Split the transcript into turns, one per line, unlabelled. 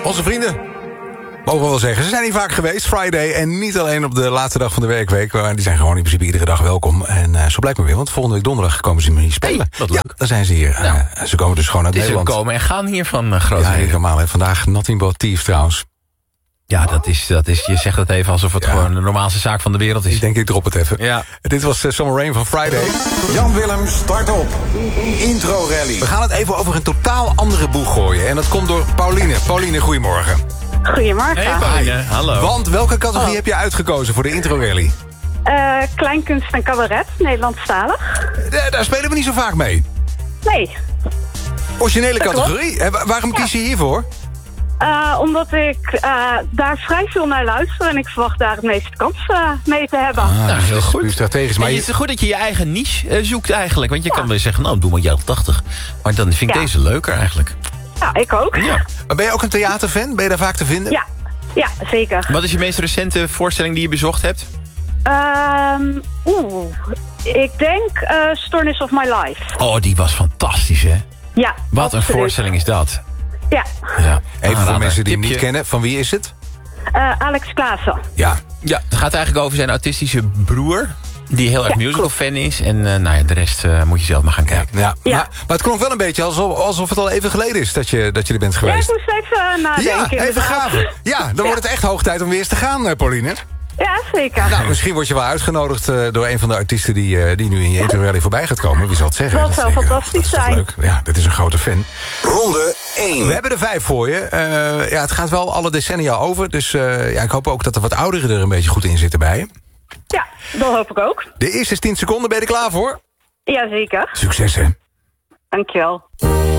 Onze vrienden, mogen we wel zeggen. Ze zijn hier vaak geweest, Friday. En niet alleen op de laatste dag van de werkweek. Maar die zijn gewoon in principe iedere dag welkom. En zo blijkt maar weer, want volgende week donderdag komen ze hier spelen.
Hey, wat leuk.
Ja, dan zijn ze hier. Ze komen dus gewoon uit Nederland.
Ze komen en gaan hier van grote
Ja,
reden.
normaal. Hè. Vandaag Nothing But Thieves trouwens.
Ja, dat is, je zegt het even alsof het gewoon de normaalste zaak van de wereld is.
Ik denk, ik drop het even.
Ja.
Dit was Summer Rain van Friday.
Jan Willem, start op. Intro Rally.
We gaan het even over een totaal andere boeg gooien. En dat komt door Pauline. Pauline, goedemorgen.
Goedemorgen.
Hey Pauline, hallo.
Want welke categorie heb je uitgekozen voor de intro rally?
Kleinkunst en cabaret, Nederlandstalig.
Daar spelen we niet zo vaak mee.
Nee,
Originele
Dat
categorie. Waarom kies je hiervoor?
omdat ik daar vrij veel naar luister... en ik verwacht daar het meeste kans mee te hebben.
Nou, heel goed.
Nu strategisch. Maar
Maar het is goed dat je je eigen niche zoekt eigenlijk. Want je kan wel zeggen, nou, doe maar jaren 80. Maar dan vind ik deze leuker eigenlijk.
Ja, ik ook.
Ja.
Maar ben je ook een theaterfan? Ben je daar vaak te vinden?
Ja, zeker.
Wat is je meest recente voorstelling die je bezocht hebt?
Ik denk Stoornis of My Life.
Oh, die was fantastisch, hè?
Ja,
Wat een
absoluut.
voorstelling is dat.
Ja,
Ja.
Even voor
Aanrader.
mensen die hem niet
Tipje.
kennen. Van wie is het?
Alex Klaassen.
Ja.
Ja, het gaat eigenlijk over zijn autistische broer. Die heel erg
Ja,
musical
klopt.
fan is. En nou ja, de rest moet je zelf maar gaan kijken.
Ja.
Ja.
Maar het klonk wel een beetje alsof het al even geleden is dat je er bent
Ja, ik
geweest.
moest even nadenken.
Ja, even
inderdaad.
graven. Ja, dan wordt het echt hoog tijd om weer eens te gaan, Pauline.
Ja, zeker.
Nou, misschien word je wel uitgenodigd door een van de artiesten die nu in je intro rally voorbij gaat komen. Wie zal het zeggen?
Dat zou
is,
fantastisch
dat is toch
zijn.
leuk. Ja, dit is een grote fan.
Ronde 1.
We hebben er 5 voor je. Ja, het gaat wel alle decennia over. Dus ja, ik hoop ook dat er wat ouderen er een beetje goed in zitten bij je.
Ja, dat hoop ik ook.
De eerste is 10 seconden. Ben je er klaar voor?
Jazeker.
Succes, hè?
Dankjewel.